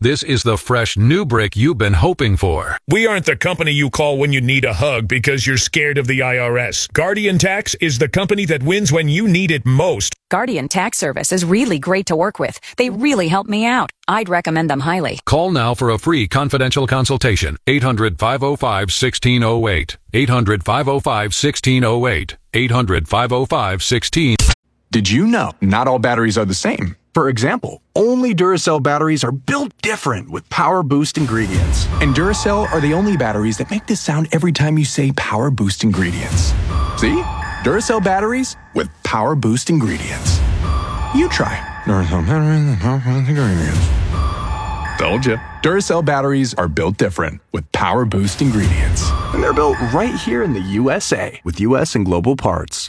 This is the fresh new brick you've been hoping for. We aren't the company you call when you need a hug because you're scared of the IRS. Guardian Tax is the company that wins when you need it most. Guardian Tax Service is really great to work with. They really help me out. I'd recommend them highly. Call now for a free confidential consultation. 800-505-1608. 800-505-1608. 800-505-16. Did you know not all batteries are the same? For example, only Duracell batteries are built different with Power Boost ingredients. And Duracell are the only batteries that make this sound every time you say Power Boost ingredients. See? Duracell batteries with Power Boost ingredients. You try. Duracell batteries with Power Boost ingredients. Told you. Duracell batteries are built different with Power Boost ingredients. And they're built right here in the USA with US and global parts.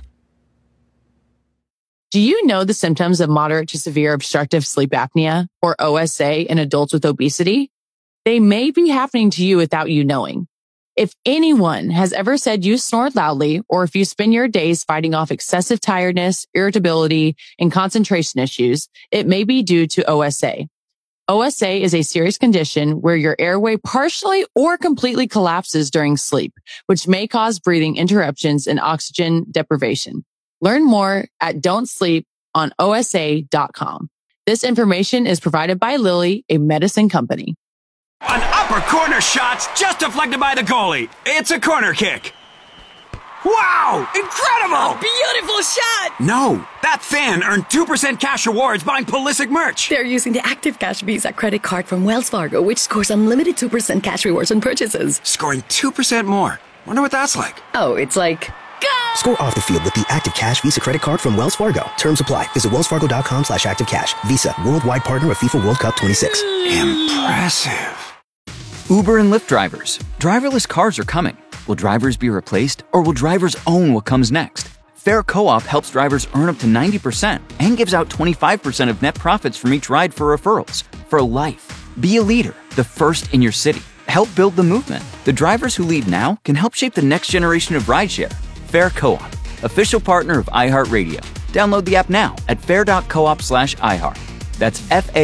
Do you know the symptoms of moderate to severe obstructive sleep apnea, or OSA, in adults with obesity? They may be happening to you without you knowing. If anyone has ever said you snore loudly, or if you spend your days fighting off excessive tiredness, irritability, and concentration issues, it may be due to OSA. OSA is a serious condition where your airway partially or completely collapses during sleep, which may cause breathing interruptions and oxygen deprivation. Learn more at don'tsleeponosa.com. This information is provided by Lilly, a medicine company. An upper corner shot's just deflected by the goalie. It's a corner kick. Wow! Incredible! A beautiful shot! No, that fan earned 2% cash rewards buying Pulisic merch. They're using the Active Cash Visa credit card from Wells Fargo, which scores unlimited 2% cash rewards on purchases. Scoring 2% more. Wonder what that's like. Oh, it's like... Go! Score off the field with the Active Cash Visa credit card from Wells Fargo. Terms apply. Visit wellsfargo.com/activecash. Visa, worldwide partner of FIFA World Cup 26. Impressive. Uber and Lyft drivers. Driverless cars are coming. Will drivers be replaced, or will drivers own what comes next? Fair Co-op helps drivers earn up to 90% and gives out 25% of net profits from each ride for referrals. For life. Be a leader, the first in your city. Help build the movement. The drivers who lead now can help shape the next generation of rideshare. Fair Co-op, official partner of iHeartRadio. Download the app now at fair.coop/iHeart. That's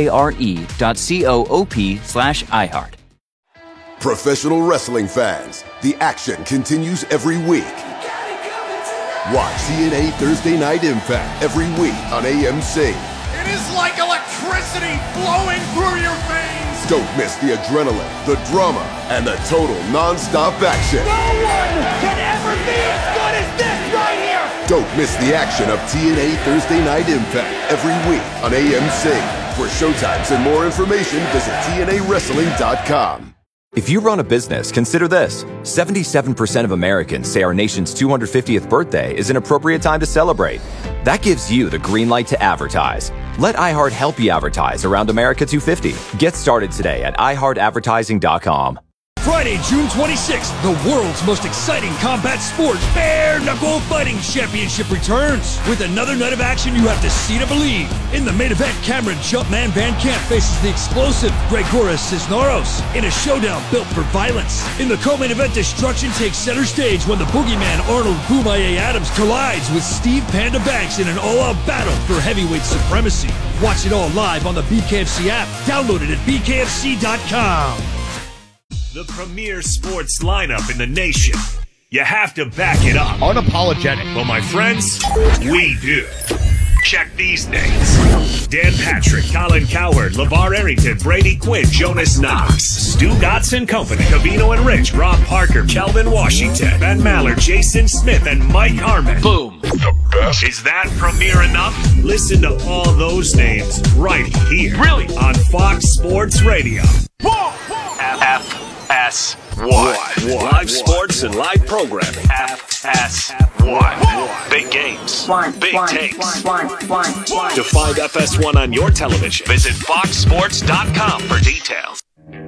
FARE.coop/iHeart. Professional wrestling fans, the action continues every week. Watch TNA Thursday Night Impact every week on AMC. It is like electricity flowing through your veins. Don't miss the adrenaline, the drama, and the total non-stop action. No one can ever be as good as this right here. Don't miss the action of TNA Thursday Night Impact every week on AMC. For showtimes and more information, visit TNAWrestling.com. If you run a business, consider this. 77% of Americans say our nation's 250th birthday is an appropriate time to celebrate. That gives you the green light to advertise. Let iHeart help you advertise around America 250. Get started today at iHeartAdvertising.com. Friday, June 26th, the world's most exciting combat sport, Bare Knuckle Fighting Championship returns. With another night of action you have to see to believe. In the main event, Cameron Jumpman Van Camp faces the explosive Gregoras Cisneros in a showdown built for violence. In the co-main event, destruction takes center stage when the boogeyman Arnold Boomaye Adams collides with Steve Panda Banks in an all-out battle for heavyweight supremacy. Watch it all live on the BKFC app. Download it at bkfc.com. The premier sports lineup in the nation. You have to back it up. Unapologetic. Well, my friends, we do. Check these names. Dan Patrick, Colin Cowherd, LeVar Arrington, Brady Quinn, Jonas Knox, Stu Gotts & Company, Cavino and Rich, Rob Parker, Kelvin Washington, Ben Maller, Jason Smith, and Mike Harmon. Boom. The best. Is that premier enough? Listen to all those names right here. Really? On Fox Sports Radio. FS1. Live sports and live programming. FS1. Big games. Big takes. To find FS1 on your television, visit foxsports.com for details.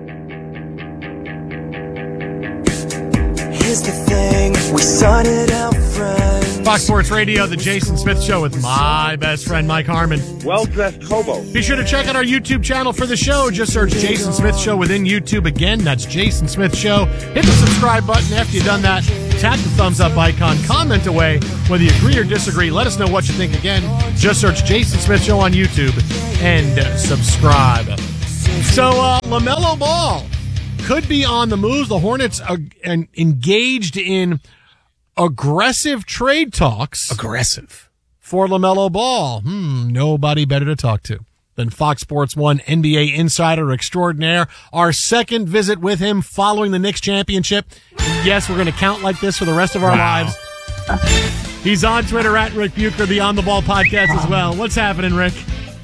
Here's the thing, we started out friends. Fox Sports Radio, the Jason Smith Show with my best friend Mike Harmon. Well-dressed hobo. Be sure to check out our YouTube channel for the show. Just search Jason Smith Show within YouTube. Again, that's Jason Smith Show. Hit the subscribe button. After you've done that, tap the thumbs up icon. Comment away whether you agree or disagree. Let us know what you think. Again, just search Jason Smith Show on YouTube and subscribe. So LaMelo Ball could be on the move. The Hornets are engaged in aggressive trade talks. Aggressive. For LaMelo Ball. Nobody better to talk to than Fox Sports 1 NBA insider extraordinaire. Our second visit with him following the Knicks championship. And yes, we're going to count like this for the rest of our lives. He's on Twitter at Rick Bucher, the On the Ball podcast as well. What's happening, Rick?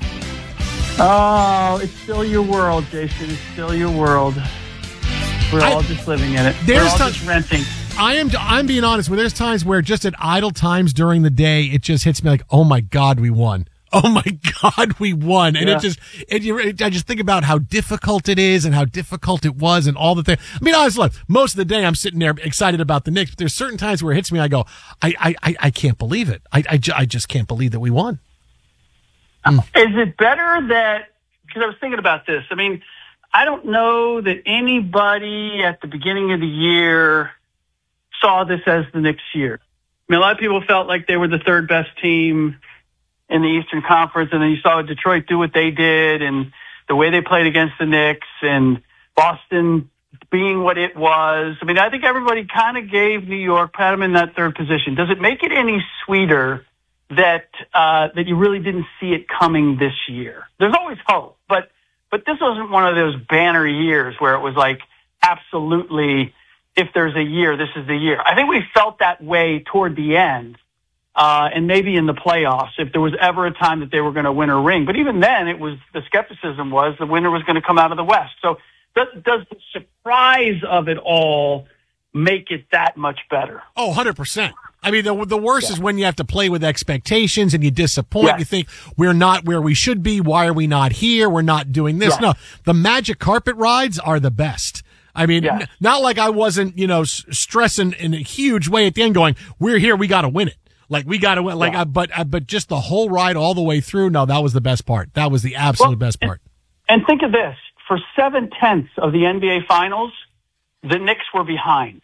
Oh, it's still your world, Jason. It's still your world. We're all just living in it. We're all just renting. I'm being honest. There's times where just at idle times during the day, it just hits me like, oh my God, we won. Oh my God, we won. And I just think about how difficult it is and how difficult it was and all the things. I mean, honestly, look, most of the day I'm sitting there excited about the Knicks, but there's certain times where it hits me. I go, I can't believe it. I just can't believe that we won. Is it better that, because I was thinking about this. I mean, I don't know that anybody at the beginning of the year saw this as the Knicks year. I mean, a lot of people felt like they were the third best team in the Eastern Conference, and then you saw Detroit do what they did and the way they played against the Knicks and Boston being what it was. I mean, I think everybody kind of gave New York, pat them in that third position. Does it make it any sweeter that you really didn't see it coming this year? There's always hope, but this wasn't one of those banner years where it was like, absolutely, if there's a year, this is the year. I think we felt that way toward the end. And maybe in the playoffs, if there was ever a time that they were going to win a ring. But even then, it was the skepticism was the winner was going to come out of the West. So does the surprise of it all make it that much better? Oh, 100%. I mean, the worst is when you have to play with expectations and you disappoint. Yes. You think, we're not where we should be. Why are we not here? We're not doing this. Yes. No, the magic carpet rides are the best. I mean, not like I wasn't, stressing in a huge way at the end going, we're here, we got to win it. Like, we got to win. Like, but just the whole ride all the way through. No, that was the best part. That was the absolute best part. And think of this: for 7/10 of the NBA Finals, the Knicks were behind.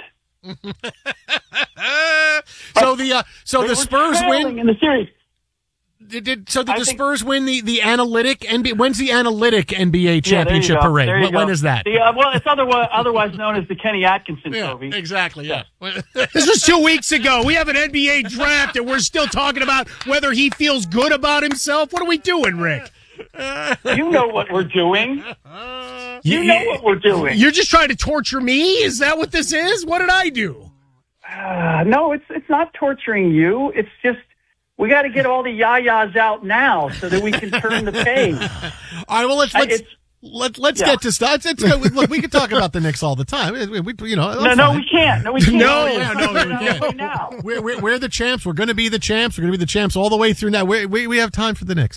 So the Spurs win in the series. Did the Spurs win the analytic NBA? When's the analytic NBA championship parade? When is that? Well, it's otherwise known as the Kenny Atkinson Trophy. Exactly. Yeah. This was 2 weeks ago. We have an NBA draft, and we're still talking about whether he feels good about himself. What are we doing, Rick? You know what we're doing. You know what we're doing. You're just trying to torture me? Is that what this is? What did I do? No, it's not torturing you. It's just, we got to get all the yayas out now so that we can turn the page. All right, well, let's get to stuff. Look, we can talk about the Knicks all the time. No, we can't. No, we can't. No. We're the champs. We're going to be the champs. We're going to be the champs all the way through now. We have time for the Knicks.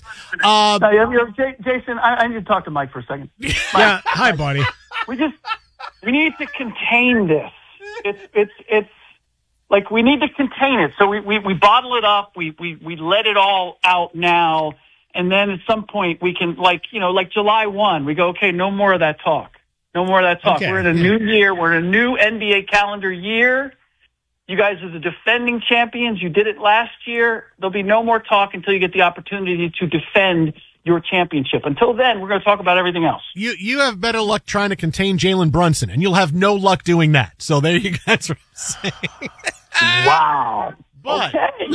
Jason, I need to talk to Mike for a second. Yeah, hi, buddy. We need to contain this. It's like we need to contain it. So we bottle it up. We let it all out now. And then at some point we can, like July 1, we go, okay, no more of that talk. No more of that talk. Okay. We're in a new year. We're in a new NBA calendar year. You guys are the defending champions. You did it last year. There'll be no more talk until you get the opportunity to defend your championship. Until then, we're going to talk about everything else. You have better luck trying to contain Jalen Brunson, and you'll have no luck doing that. So there you go. That's what I'm saying. Wow. But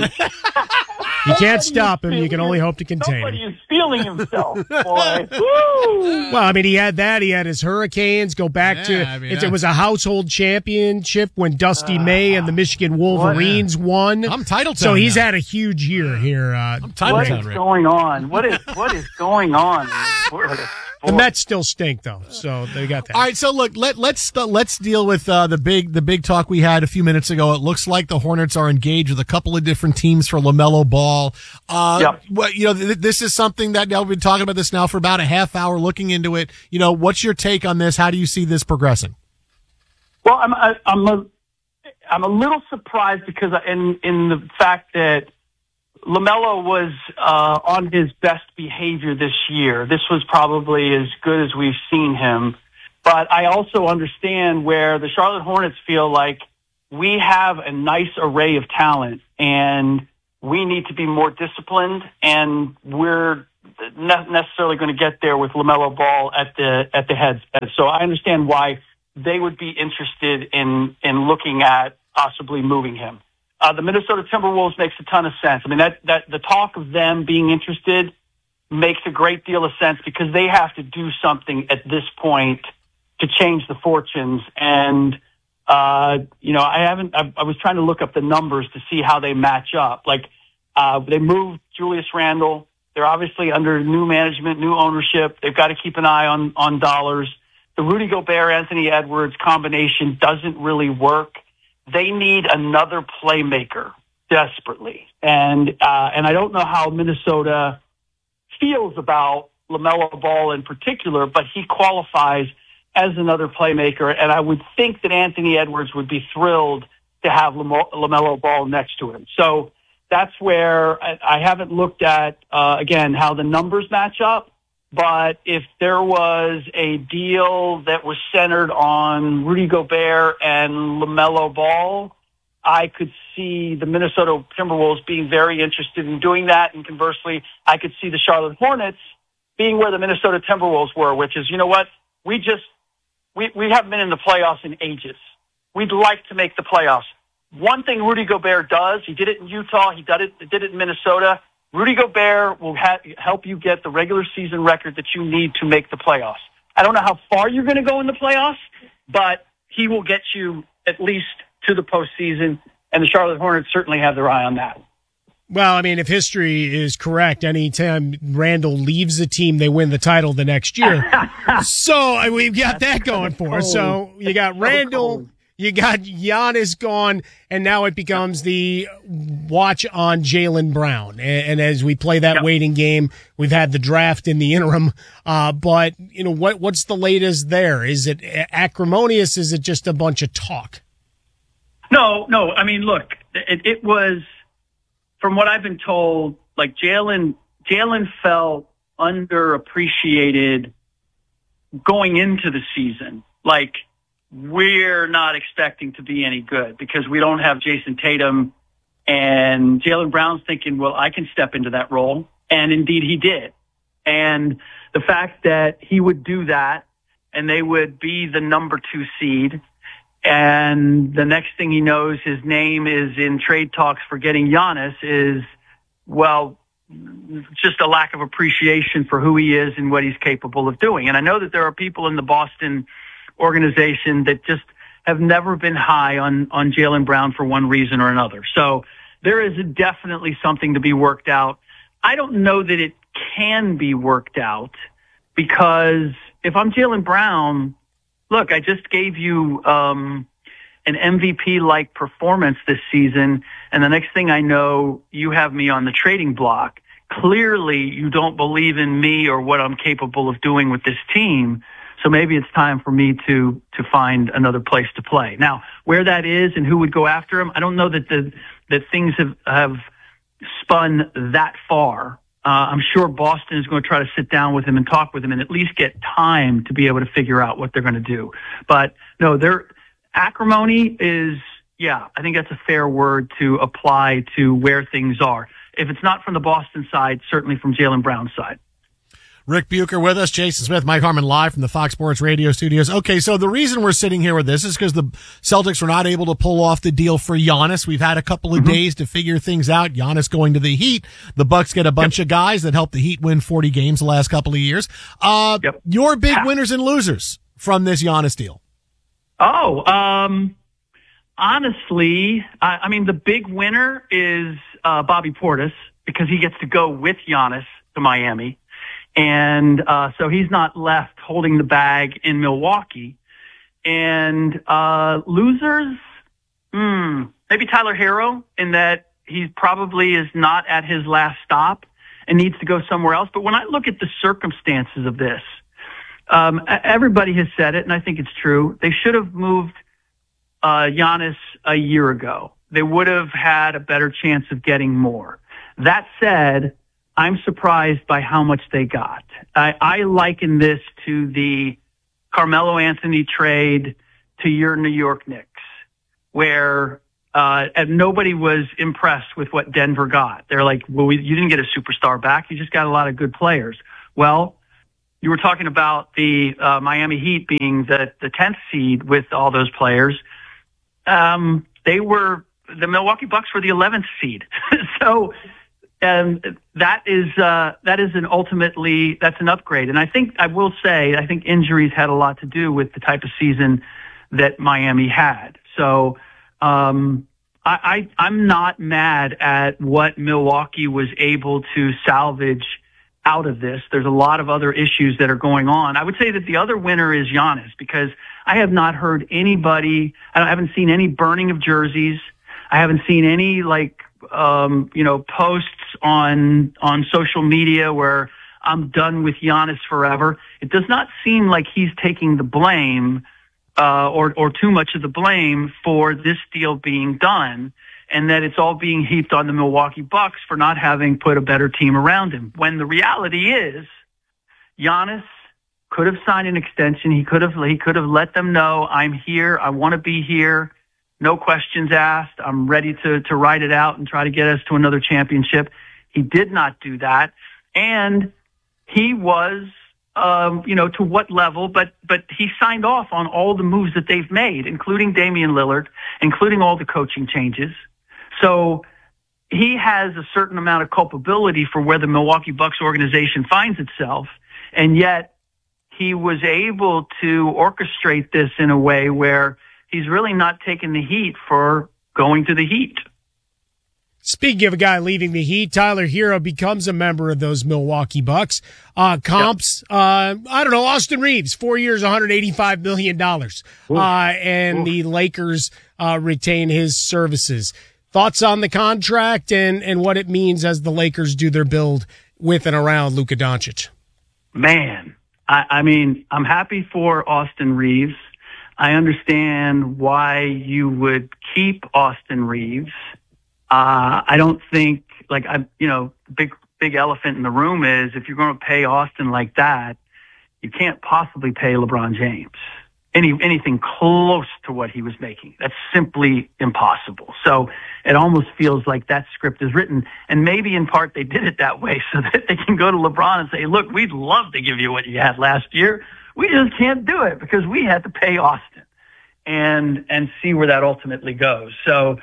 you can't stop him. You can only hope to contain him. Somebody is feeling himself, boy. Woo! Well, I mean, he had that. He had his Hurricanes. Go back to it was a household championship when Dusty May and the Michigan Wolverines won. I'm title town. So he's had a huge year here. I'm title town. What is going on? What is going on? The Mets still stink, though, so they got that. All right, so look, let's deal with the big talk we had a few minutes ago. It looks like the Hornets are engaged with a couple of different teams for LaMelo Ball. Yep. Well, this is something that we've been talking about this now for about a half hour, looking into it. What's your take on this? How do you see this progressing? Well, I'm a little surprised because in the fact that LaMelo was on his best behavior this year. This was probably as good as we've seen him. But I also understand where the Charlotte Hornets feel like we have a nice array of talent and we need to be more disciplined. And necessarily going to get there with LaMelo Ball at the head. So I understand why they would be interested in looking at possibly moving him. The Minnesota Timberwolves makes a ton of sense. I mean, that the talk of them being interested makes a great deal of sense because they have to do something at this point to change the fortunes. And, I was trying to look up the numbers to see how they match up. Like, they moved Julius Randle. They're obviously under new management, new ownership. They've got to keep an eye on dollars. The Rudy Gobert, Anthony Edwards combination doesn't really work. They need another playmaker desperately. And I don't know how Minnesota feels about LaMelo Ball in particular, but he qualifies as another playmaker. And I would think that Anthony Edwards would be thrilled to have LaMelo Ball next to him. So that's where I haven't looked at, again, how the numbers match up. But if there was a deal that was centered on Rudy Gobert and LaMelo Ball, I could see the Minnesota Timberwolves being very interested in doing that. And conversely, I could see the Charlotte Hornets being where the Minnesota Timberwolves were, which is, you know what? We haven't been in the playoffs in ages. We'd like to make the playoffs. One thing Rudy Gobert does, he did it in Utah, he did it in Minnesota. Rudy Gobert will help you get the regular season record that you need to make the playoffs. I don't know how far you're going to go in the playoffs, but he will get you at least to the postseason, and the Charlotte Hornets certainly have their eye on that. Well, I mean, if history is correct, anytime Randall leaves the team, they win the title the next year. So we've got that going for us. So you got Randall, you got Giannis gone, and now it becomes the watch on Jaylen Brown. And as we play that waiting game, we've had the draft in the interim. But what's the latest there? Is it acrimonious? Is it just a bunch of talk? No. I mean, look, it was, from what I've been told, like Jaylen felt underappreciated going into the season. Like, we're not expecting to be any good because we don't have Jason Tatum, and Jaylen Brown's thinking, well, I can step into that role. And indeed he did. And the fact that he would do that and they would be the number 2 seed, and the next thing he knows, his name is in trade talks for getting Giannis, is, well, just a lack of appreciation for who he is and what he's capable of doing. And I know that there are people in the Boston organization that just have never been high on Jaylen Brown for one reason or another. So there is definitely something to be worked out. I don't know that it can be worked out because if I'm Jaylen Brown, look, I just gave you an MVP-like performance this season, and the next thing I know, you have me on the trading block. Clearly, you don't believe in me or what I'm capable of doing with this team. So maybe it's time for me to find another place to play. Now, where that is and who would go after him, I don't know that things have spun that far. I'm sure Boston is going to try to sit down with him and talk with him and at least get time to be able to figure out what they're going to do. But no, their acrimony is, I think that's a fair word to apply to where things are. If it's not from the Boston side, certainly from Jaylen Brown's side. Rick Bucher with us, Jason Smith, Mike Harmon live from the Fox Sports Radio studios. Okay, so the reason we're sitting here with this is because the Celtics were not able to pull off the deal for Giannis. We've had a couple of days to figure things out. Giannis going to the Heat. The Bucks get a bunch of guys that helped the Heat win 40 games the last couple of years. Your big winners and losers from this Giannis deal? Honestly, I mean, the big winner is Bobby Portis because he gets to go with Giannis to Miami. And so he's not left holding the bag in Milwaukee. And losers, maybe Tyler Hero, in that he probably is not at his last stop and needs to go somewhere else. But when I look at the circumstances of this, everybody has said it, and I think it's true. They should have moved Giannis a year ago. They would have had a better chance of getting more. That said, I'm surprised by how much they got. I liken this to the Carmelo Anthony trade to your New York Knicks, where and nobody was impressed with what Denver got. They're like, well, you didn't get a superstar back. You just got a lot of good players. Well, you were talking about the Miami Heat being the 10th seed with all those players. The Milwaukee Bucks were the 11th seed. So that's an upgrade. And I think injuries had a lot to do with the type of season that Miami had. So I'm not mad at what Milwaukee was able to salvage out of this. There's a lot of other issues that are going on. I would say that the other winner is Giannis, because I have not heard anybody, I haven't seen any burning of jerseys. I haven't seen any posts on social media where I'm done with Giannis forever. It does not seem like he's taking the blame or too much of the blame for this deal being done, and that it's all being heaped on the Milwaukee Bucks for not having put a better team around him. When the reality is, Giannis could have signed an extension. He could have let them know, I'm here. I want to be here. No questions asked. I'm ready to ride it out and try to get us to another championship. He did not do that. And he was, to what level, but he signed off on all the moves that they've made, including Damian Lillard, including all the coaching changes. So he has a certain amount of culpability for where the Milwaukee Bucks organization finds itself. And yet he was able to orchestrate this in a way where he's really not taking the heat for going to the Heat. Speaking of a guy leaving the Heat, Tyler Hero becomes a member of those Milwaukee Bucks. Comps, Austin Reeves, 4 years, $185 million. And the Lakers retain his services. Thoughts on the contract and what it means as the Lakers do their build with and around Luka Doncic? Man, I'm happy for Austin Reeves. I understand why you would keep Austin Reeves. I don't think, big elephant in the room is if you're going to pay Austin like that, you can't possibly pay LeBron James anything close to what he was making. That's simply impossible. So it almost feels like that script is written, and maybe in part they did it that way so that they can go to LeBron and say, look, we'd love to give you what you had last year. We just can't do it because we had to pay Austin, and see where that ultimately goes. So,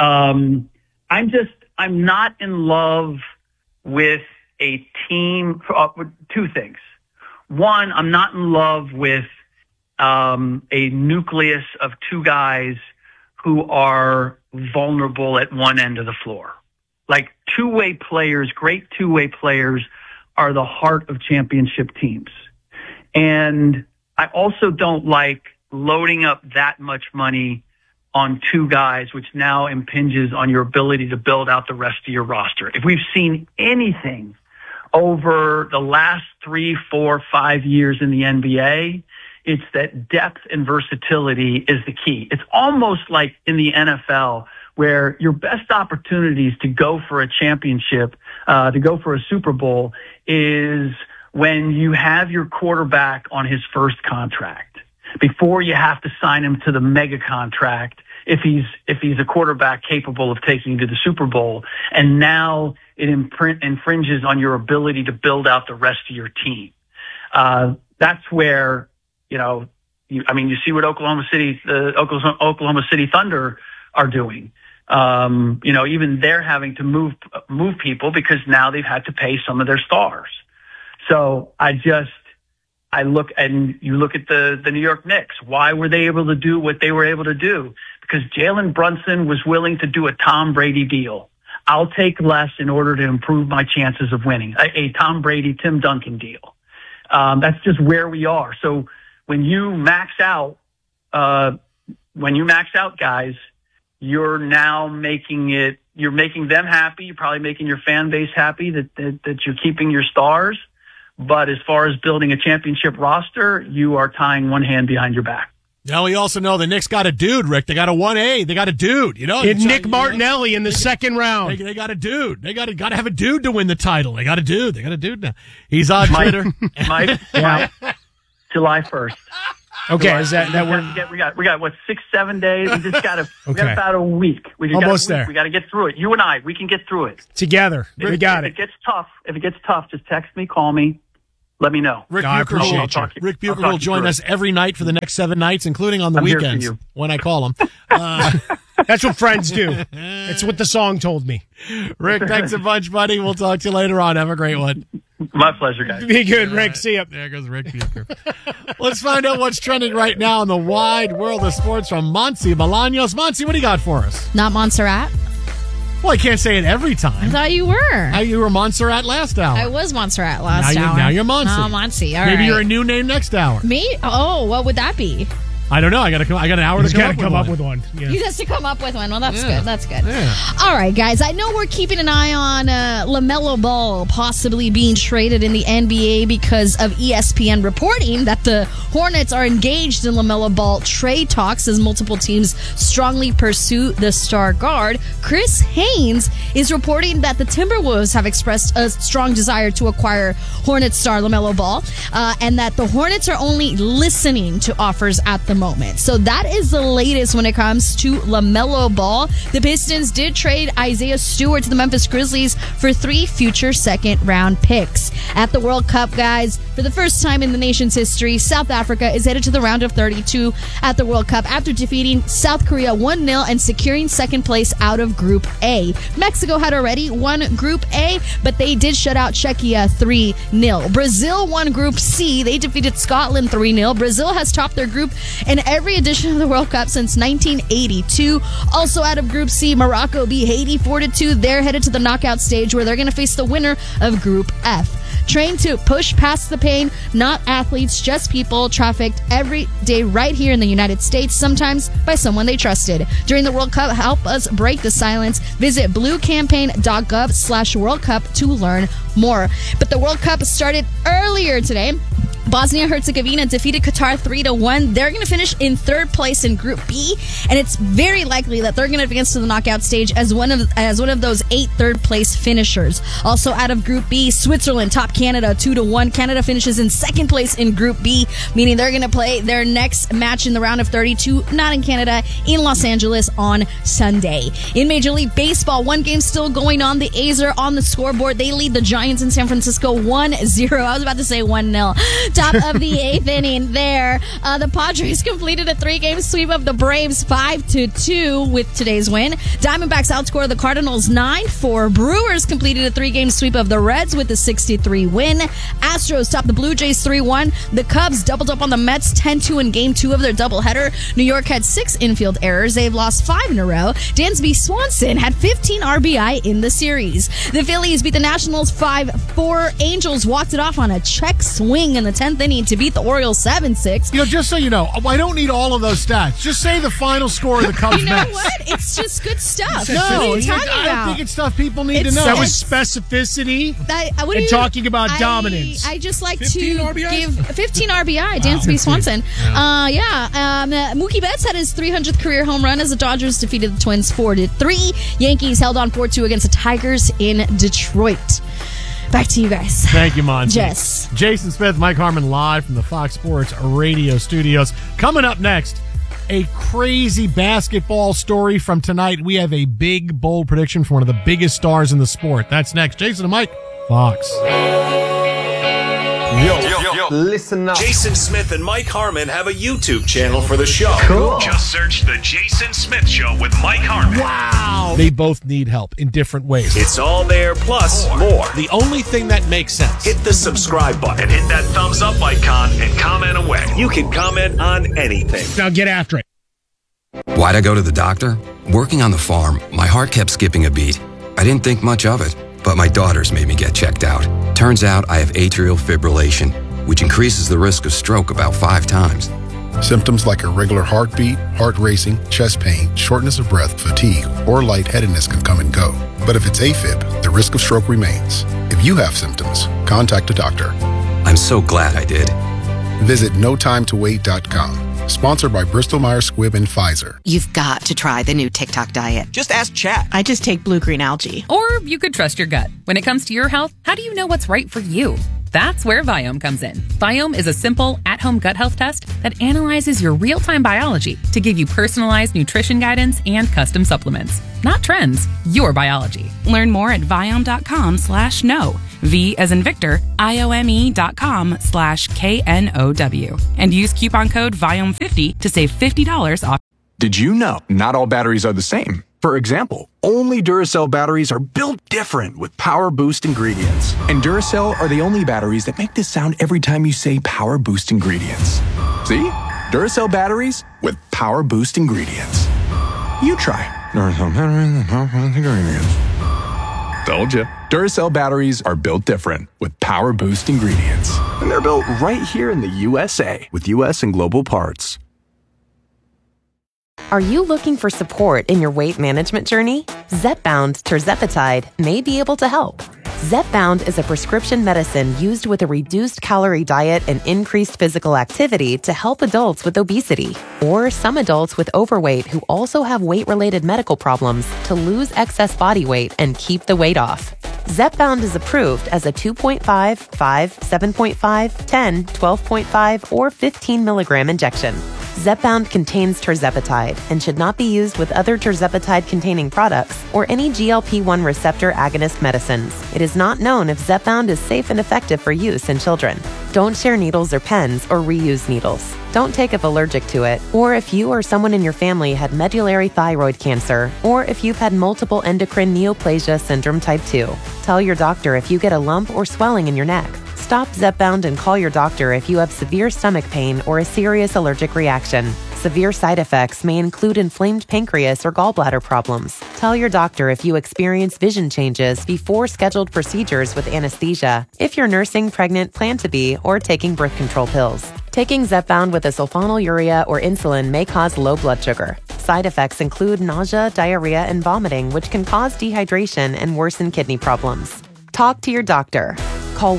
I'm not in love with a team for two things. One, I'm not in love with a nucleus of two guys who are vulnerable at one end of the floor. Like two-way players, great two-way players are the heart of championship teams. And I also don't like loading up that much money on two guys, which now impinges on your ability to build out the rest of your roster. If we've seen anything over the last 3, 4, 5 years in the NBA, it's that depth and versatility is the key. It's almost like in the NFL where your best opportunities to go for a championship, to go for a Super Bowl is when you have your quarterback on his first contract, before you have to sign him to the mega contract if he's a quarterback capable of taking you to the Super Bowl. And now it infringes on your ability to build out the rest of your team. That's where, you see what Oklahoma City Thunder are doing. Even they're having to move people because now they've had to pay some of their stars. So you look at the New York Knicks. Why were they able to do what they were able to do? Because Jalen Brunson was willing to do a Tom Brady deal. I'll take less in order to improve my chances of winning. A Tom Brady, Tim Duncan deal. That's just where we are. So when you max out guys, you're now you're making them happy. You're probably making your fan base happy that you're keeping your stars. But as far as building a championship roster, you are tying one hand behind your back. Now we also know the Knicks got a dude, Rick. They got a 1A. They got a dude. Nick Martinelli in the second round. They got a dude. They got to have a dude to win the title. They got a dude. They got a dude now. He's on Twitter. Mike, July 1st. Okay, is that we got what 6-7 days? We just got we got about a week. We just Almost there. We got to get through it. You and I, we can get through it together. We got it. If it gets tough, just text me, call me. Let me know. Rick Bucher will join us every night for the next 7 nights, including on the weekends when I call him. That's what friends do. It's what the song told me. Rick, thanks a bunch, buddy. We'll talk to you later on. Have a great one. My pleasure, guys. Be good, Rick. See ya. There goes Rick Bucher. Let's find out what's trending right now in the wide world of sports from Monty Bolaños. Monty, what do you got for us? Not Montserrat. Well, I can't say it every time. I thought you were. You were Montserrat last hour. I was Montserrat last hour. Now you're Monty. Oh, Monty. All Maybe right. you're a new name next hour. Me? Oh, what would that be? I don't know. I got an hour to come up with one. Yeah. You just to come up with one. Well, that's good. That's good. Yeah. All right, guys. I know we're keeping an eye on LaMelo Ball possibly being traded in the NBA because of ESPN reporting that the Hornets are engaged in LaMelo Ball trade talks as multiple teams strongly pursue the star guard. Chris Haynes is reporting that the Timberwolves have expressed a strong desire to acquire Hornets star LaMelo Ball, and that the Hornets are only listening to offers at the moment. So that is the latest when it comes to LaMelo Ball. The Pistons did trade Isaiah Stewart to the Memphis Grizzlies for 3 future second-round picks. At the World Cup, guys, for the first time in the nation's history, South Africa is headed to the round of 32 at the World Cup after defeating South Korea 1-0 and securing second place out of Group A. Mexico had already won Group A, but they did shut out Czechia 3-0. Brazil won Group C. They defeated Scotland 3-0. Brazil has topped their group in every edition of the World Cup since 1982. Also out of Group C, Morocco beat Haiti 4-2. They're headed to the knockout stage where they're going to face the winner of Group F. Trained to push past the pain, not athletes, just people trafficked every day right here in the United States, sometimes by someone they trusted. During the World Cup, help us break the silence. Visit bluecampaign.gov/World Cup to learn more. But the World Cup started earlier today. Bosnia-Herzegovina defeated Qatar 3-1. They're going to finish in third place in Group B, and it's very likely that they're going to advance to the knockout stage as one of those 8 third-place finishers. Also out of Group B, Switzerland topped Canada 2-1. Canada finishes in second place in Group B, meaning they're going to play their next match in the round of 32, not in Canada, in Los Angeles on Sunday. In Major League Baseball, one game still going on. The A's are on the scoreboard. They lead the Giants in San Francisco 1-0. I was about to say 1-0. Top of the 8th inning there. The Padres completed a 3-game sweep of the Braves 5-2 with today's win. Diamondbacks outscored the Cardinals 9-4. Brewers completed a 3-game sweep of the Reds with a 6-3 win. Astros topped the Blue Jays 3-1. The Cubs doubled up on the Mets 10-2 in Game 2 of their doubleheader. New York had 6 infield errors. They've lost 5 in a row. Dansby Swanson had 15 RBI in the series. The Phillies beat the Nationals 5-4. Angels walked it off on a check swing in the 10th inning to beat the Orioles 7-6. Just so you know, I don't need all of those stats. Just say the final score of the Cubs. You know what? It's just good stuff. No, what are you talking I about? don't think it's stuff people need to know. That was specificity and talking about dominance. I just like to RBIs? give 15 RBI, Dansby Swanson. Mookie Betts had his 300th career home run as the Dodgers defeated the Twins 4-3. Yankees held on 4-2 against the Tigers in Detroit. Back to you guys. Thank you, Monty. Jess. Jason Smith, Mike Harmon live from the Fox Sports Radio studios. Coming up next, a crazy basketball story from tonight. We have a big, bold prediction from one of the biggest stars in the sport. That's next. Jason and Mike, Fox. Yo, listen up. Jason Smith and Mike Harmon have a YouTube channel for the show. Cool. Just search The Jason Smith Show with Mike Harmon. Wow. They both need help in different ways. It's all there, plus more. The only thing that makes sense. Hit the subscribe button, hit that thumbs up icon, and comment away. You can comment on anything. Now get after it. Why'd I go to the doctor? Working on the farm, my heart kept skipping a beat. I didn't think much of it, but my daughters made me get checked out. Turns out I have atrial fibrillation, which increases the risk of stroke about 5 times. Symptoms like irregular heartbeat, heart racing, chest pain, shortness of breath, fatigue, or lightheadedness can come and go. But if it's AFib, the risk of stroke remains. If you have symptoms, contact a doctor. I'm so glad I did. Visit notimetowait.com. Sponsored by Bristol-Myers Squibb and Pfizer. You've got to try the new TikTok diet. Just ask Chat. I just take blue-green algae. Or you could trust your gut. When it comes to your health, how do you know what's right for you? That's where Viome comes in. Viome is a simple, at-home gut health test that analyzes your real-time biology to give you personalized nutrition guidance and custom supplements. Not trends, your biology. Learn more at Viome.com/know. V as in Victor, IOME.com/KNOW. And use coupon code Viome50 to save $50 off. Did you know not all batteries are the same? For example, only Duracell batteries are built different with Power Boost ingredients. And Duracell are the only batteries that make this sound every time you say Power Boost ingredients. See? Duracell batteries with Power Boost ingredients. You try. Duracell batteries with Power Boost ingredients. Told you. Duracell batteries are built different with Power Boost ingredients. And they're built right here in the USA with US and global parts. Are you looking for support in your weight management journey? Zepbound tirzepatide may be able to help. Zepbound is a prescription medicine used with a reduced calorie diet and increased physical activity to help adults with obesity or some adults with overweight who also have weight-related medical problems to lose excess body weight and keep the weight off. Zepbound is approved as a 2.5, 5, 7.5, 10, 12.5, or 15 milligram injection. Zepbound contains tirzepatide and should not be used with other tirzepatide-containing products or any GLP-1 receptor agonist medicines. It is not known if Zepbound is safe and effective for use in children. Don't share needles or pens or reuse needles. Don't take if allergic to it, or if you or someone in your family had medullary thyroid cancer, or if you've had multiple endocrine neoplasia syndrome type 2. Tell your doctor if you get a lump or swelling in your neck. Stop Zepbound and call your doctor if you have severe stomach pain or a serious allergic reaction. Severe side effects may include inflamed pancreas or gallbladder problems. Tell your doctor if you experience vision changes before scheduled procedures with anesthesia, if you're nursing, pregnant, plan to be, or taking birth control pills. Taking Zepbound with a sulfonylurea or insulin may cause low blood sugar. Side effects include nausea, diarrhea, and vomiting, which can cause dehydration and worsen kidney problems. Talk to your doctor. Call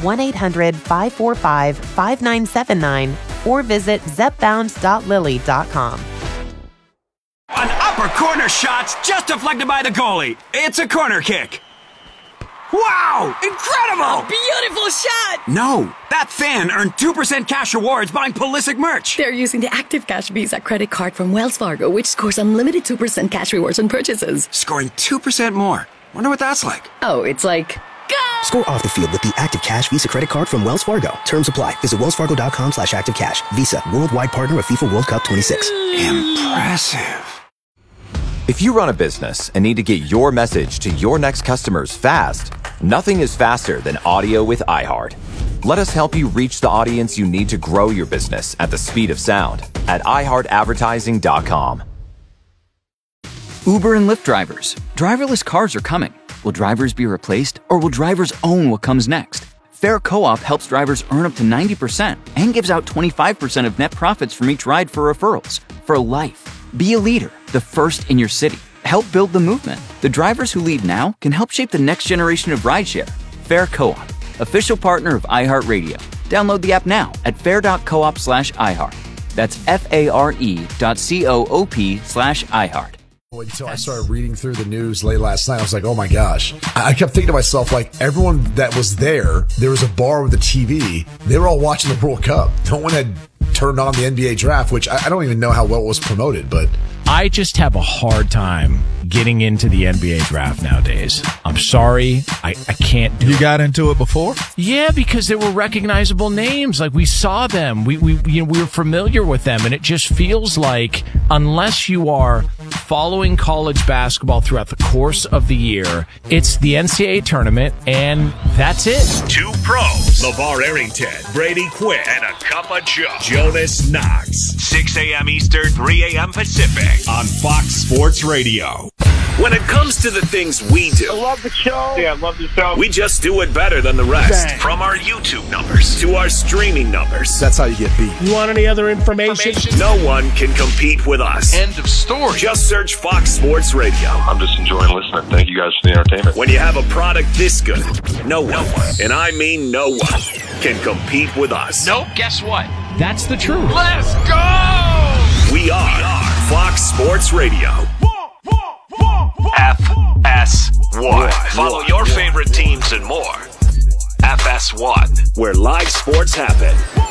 1-800-545-5979 or visit zepbound.lily.com. An upper corner shot's just deflected by the goalie. It's a corner kick. Wow! Incredible! Beautiful shot! No, that fan earned 2% cash rewards buying Pulisic merch. They're using the Active Cash Visa credit card from Wells Fargo, which scores unlimited 2% cash rewards on purchases. Scoring 2% more. Wonder what that's like. Oh, it's like... Score off the field with the Active Cash Visa credit card from Wells Fargo. Terms apply. Visit wellsfargo.com/activecash. Visa, worldwide partner of FIFA World Cup 26. Impressive. If you run a business and need to get your message to your next customers fast, nothing is faster than audio with iHeart. Let us help you reach the audience you need to grow your business at the speed of sound at iHeartAdvertising.com. Uber and Lyft drivers. Driverless cars are coming. Will drivers be replaced, or will drivers own what comes next? Fair Co-op helps drivers earn up to 90% and gives out 25% of net profits from each ride for referrals. For life. Be a leader, the first in your city. Help build the movement. The drivers who lead now can help shape the next generation of rideshare. Fair Co-op, official partner of iHeartRadio. Download the app now at fair.coop/iHeart. That's FARE.coop/iHeart. Until I started reading through the news late last night, I was like, oh my gosh. I kept thinking to myself, like, everyone that was there was a bar with a TV. They were all watching the World Cup. No one had turned on the NBA draft, which I don't even know how well it was promoted, but I just have a hard time getting into the NBA draft nowadays. I'm sorry. I can't do it. You got into it before? Yeah, because there were recognizable names. Like, we saw them. We were familiar with them, and it just feels like unless you are following college basketball throughout the course of the year, it's the NCAA tournament, and that's it. Two pros, LeVar Arrington, Brady Quinn, and a cup of Joe, Jonas Knox. 6 a.m. Eastern, 3 a.m. Pacific on Fox Sports Radio. When it comes to the things we do, I love the show. Yeah, I love the show. We just do it better than the rest. Dang. From our YouTube numbers to our streaming numbers. That's how you get beat. You want any other information? No one can compete with us. End of story. Just search Fox Sports Radio. I'm just enjoying listening. Thank you guys for the entertainment. When you have a product this good, no one, and I mean no one, can compete with us. Nope, guess what? That's the truth. Let's go! We are Fox Sports Radio. FS1. Follow your favorite teams and more FS1, where live sports happen.